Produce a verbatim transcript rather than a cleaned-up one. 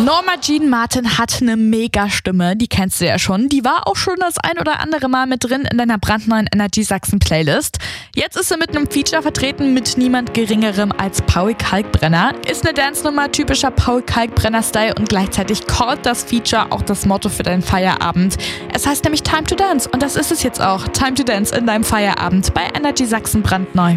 Norma Jean Martin hat eine Mega-Stimme, die kennst du ja schon. Die war auch schon das ein oder andere Mal mit drin in deiner brandneuen Energy Sachsen Playlist. Jetzt ist sie mit einem Feature vertreten mit niemand Geringerem als Paul Kalkbrenner. Ist eine Dance-Nummer, typischer Paul Kalkbrenner-Style und gleichzeitig callt das Feature auch das Motto für deinen Feierabend. Es heißt nämlich Time to Dance und das ist es jetzt auch. Time to Dance in deinem Feierabend bei Energy Sachsen brandneu.